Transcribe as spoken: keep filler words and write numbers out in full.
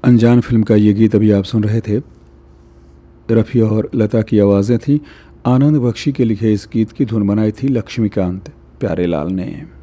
अनजान फिल्म का ये गीत अभी आप सुन रहे थे। रफ़ी और लता की आवाज़ें थीं। आनंद बख्शी के लिखे इस गीत की धुन बनाई थी लक्ष्मीकांत प्यारेलाल ने।